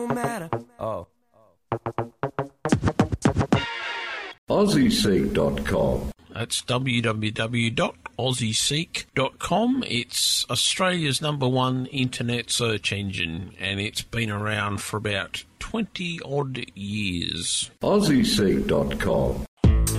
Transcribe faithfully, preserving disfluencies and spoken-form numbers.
Oh. Aussie Seek dot com. That's w w w dot aussie seek dot com. It's Australia's number one internet search engine, and it's been around for about twenty odd years. Aussie Seek dot com.